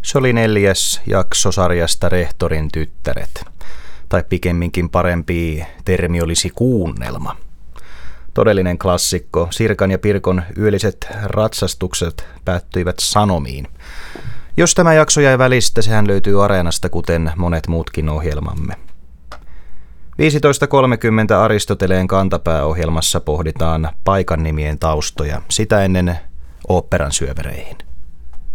Se oli 4. jakso sarjasta Rehtorin tyttäret, tai pikemminkin parempi termi olisi kuunnelma. Todellinen klassikko, Sirkan ja Pirkon yölliset ratsastukset päättyivät sanomiin. Jos tämä jakso jäi välistä, sehän löytyy Areenasta, kuten monet muutkin ohjelmamme. 15.30 Aristoteleen kantapääohjelmassa pohditaan paikannimien taustoja, sitä ennen oopperan syövereihin.